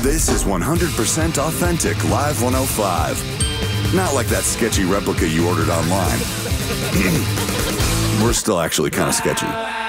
This is 100% authentic Live 105. Not like that sketchy replica you ordered online. We're still actually kind of sketchy.